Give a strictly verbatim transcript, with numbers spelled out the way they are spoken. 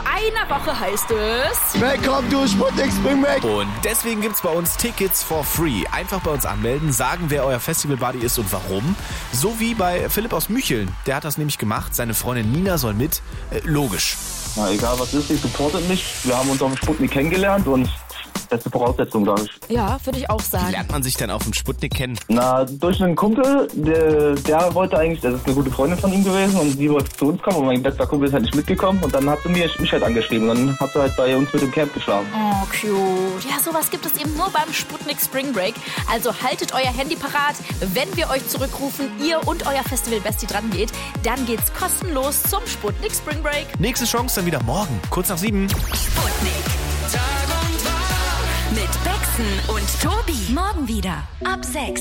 einer Woche heißt es... Willkommen du Sputnik Spring Break. Und deswegen gibt's bei uns Tickets for free. Einfach bei uns anmelden, sagen, wer euer Festival-Buddy ist und warum. So wie bei Philipp aus Mücheln. Der hat das nämlich gemacht. Seine Freundin Nina soll mit. Äh, logisch. Na egal was ist, sie supportet mich. Wir haben uns auf dem Sputnik kennengelernt und beste Voraussetzung, glaube ich. Ja, würde ich auch Wie sagen. lernt man sich denn auf dem Sputnik kennen? Na, durch einen Kumpel, der, der wollte eigentlich, das ist eine gute Freundin von ihm gewesen und sie wollte zu uns kommen und mein bester Kumpel ist halt nicht mitgekommen und dann hat sie mir, mich halt angeschrieben und dann hat sie halt bei uns mit dem Camp geschlafen. Oh, cute. Ja, sowas gibt es eben nur beim Sputnik Spring Break. Also haltet euer Handy parat. Wenn wir euch zurückrufen, ihr und euer Festival-Bestie dran geht, dann geht's kostenlos zum Sputnik Spring Break. Nächste Chance dann wieder morgen, kurz nach sieben. Sputnik. Tag und Tag mit Bexen und Tobi. Morgen wieder ab sechs.